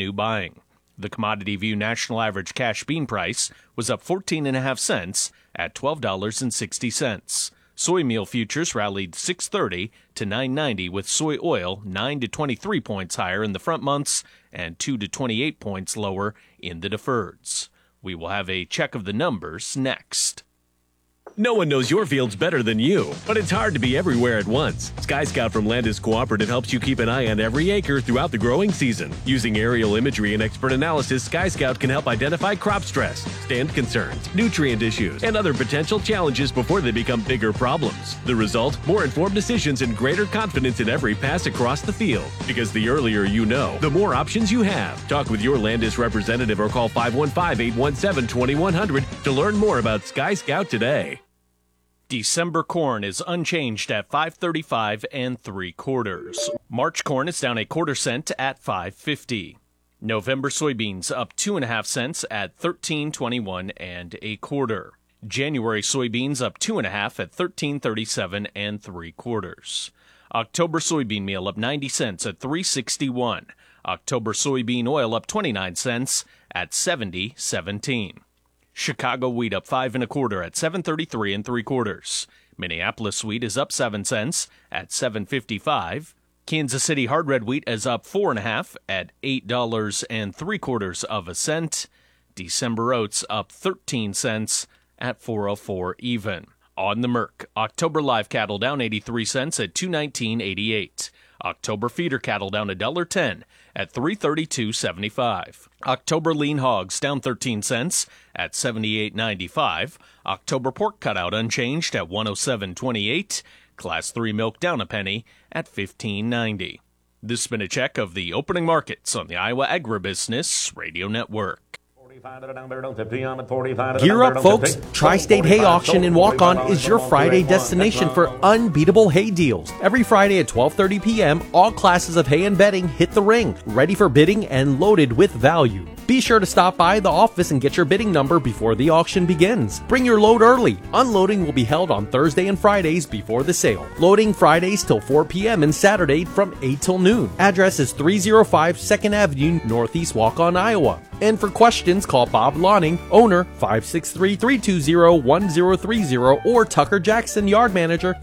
new buying. The Commodity View National Average Cash Bean price was up 14.5 cents at $12.60. Soy meal futures rallied 6.30 to 9.90, with soy oil 9 to 23 points higher in the front months and 2 to 28 points lower in the deferreds. We will have a check of the numbers next. No one knows your fields better than you, but it's hard to be everywhere at once. Sky Scout from Landis Cooperative helps you keep an eye on every acre throughout the growing season. Using aerial imagery and expert analysis, Sky Scout can help identify crop stress, stand concerns, nutrient issues, and other potential challenges before they become bigger problems. The result? More informed decisions and greater confidence in every pass across the field. Because the earlier you know, the more options you have. Talk with your Landis representative or call 515-817-2100 to learn more about Sky Scout today. December corn is unchanged at $5.35 3/4. March corn is down 1/4 cent at $5.50. November soybeans up 2.5 cents at $13.21 1/4. January soybeans up 2.5 at $13.37 3/4. October soybean meal up 90 cents at $3.61. October soybean oil up 29 cents at $70.17. Chicago wheat up 5 1/4 at $7.33 3/4. Minneapolis wheat is up 7 cents at $7.55. Kansas City hard red wheat is up 4.5 at $8 3/4 cents. December oats up 13 cents at $4.04 even. On the Merc, October live cattle down 83 cents at $219.88. October feeder cattle down $1.10 at $332.75. October lean hogs down 13 cents at $78.95. October pork cutout unchanged at $107.28. Class 3 milk down a penny at $15.90. This has been a check of the opening markets on the Iowa Agribusiness Radio Network. Gear up, folks. Tri-State Hay Auction in Waukon is your Friday destination for unbeatable hay deals. Every Friday at 12:30 p.m., all classes of hay and bedding hit the ring, ready for bidding and loaded with value. Be sure to stop by the office and get your bidding number before the auction begins. Bring your load early. Unloading will be held on Thursday and Fridays before the sale. Loading Fridays till 4 p.m. and Saturday from 8 till noon. Address is 305 2nd Avenue, Northeast Waukon, Iowa. And for questions, call Bob Lawning, owner, 563-320-1030, or Tucker Jackson, yard manager,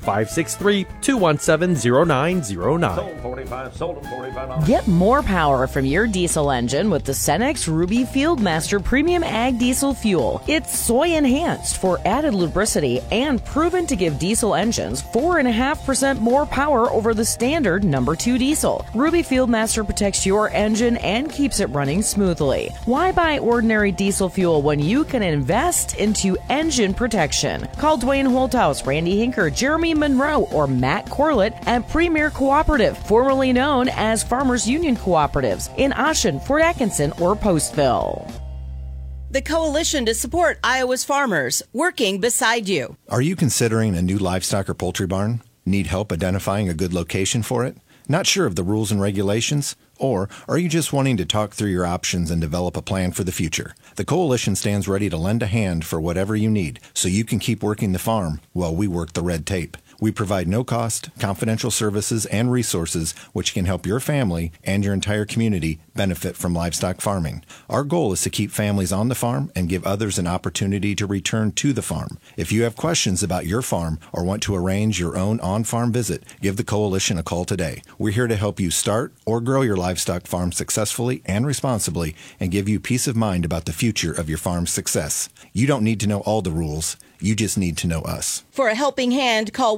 563-217-0909. Get more power from your diesel engine with the Cenex Ruby Fieldmaster Premium Ag Diesel Fuel. It's soy enhanced for added lubricity and proven to give diesel engines 4.5% more power over the standard number 2 diesel. Ruby Fieldmaster protects your engine and keeps it running smoothly. Why buy ordinary diesel fuel when you can invest into engine protection? Call Dwayne Holthouse, Randy Hinker, Jeremy Monroe, or Matt Corlett at Premier Cooperative, formerly known as Farmers Union Cooperatives, in Ashen, Fort Atkinson, or Postville. The Coalition to Support Iowa's Farmers, working beside you. Are you considering a new livestock or poultry barn? Need help identifying a good location for it? Not sure of the rules and regulations? Or are you just wanting to talk through your options and develop a plan for the future? The Coalition stands ready to lend a hand for whatever you need so you can keep working the farm while we work the red tape. We provide no-cost, confidential services and resources which can help your family and your entire community benefit from livestock farming. Our goal is to keep families on the farm and give others an opportunity to return to the farm. If you have questions about your farm or want to arrange your own on-farm visit, give the Coalition a call today. We're here to help you start or grow your livestock farm successfully and responsibly and give you peace of mind about the future of your farm's success. You don't need to know all the rules. You just need to know us. For a helping hand, call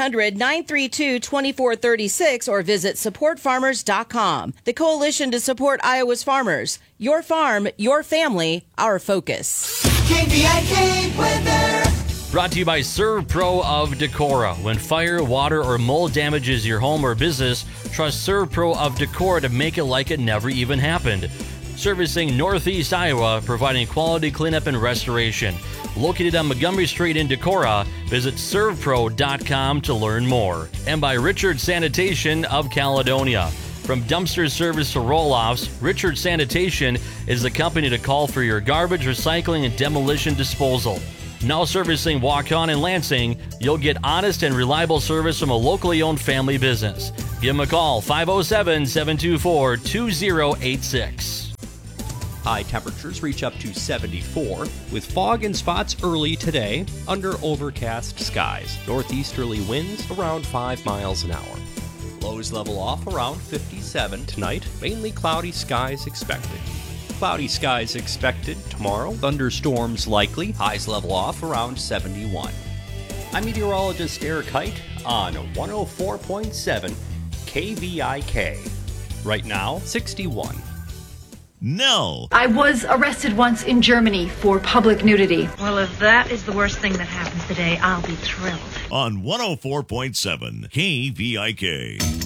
1-800-932-2436 or visit supportfarmers.com. The Coalition to Support Iowa's Farmers. Your farm, your family, our focus. KVIK weather. Brought to you by ServPro of Decorah. When fire, water, or mold damages your home or business, trust ServPro of Decorah to make it like it never even happened. Servicing Northeast Iowa, providing quality cleanup and restoration. Located on Montgomery Street in Decorah, visit servpro.com to learn more. And by Richard Sanitation of Caledonia. From dumpster service to roll-offs, Richard Sanitation is the company to call for your garbage, recycling, and demolition disposal. Now servicing Waukon and Lansing, you'll get honest and reliable service from a locally owned family business. Give them a call, 507-724-2086. High temperatures reach up to 74, with fog and spots early today under overcast skies. Northeasterly winds around 5 miles an hour. Lows level off around 57 tonight. Mainly cloudy skies expected. Cloudy skies expected tomorrow. Thunderstorms likely. Highs level off around 71. I'm meteorologist Eric Height on 104.7 KVIK. Right now, 61. No. I was arrested once in Germany for public nudity. Well, if that is the worst thing that happens today, I'll be thrilled. On 104.7 KVIK.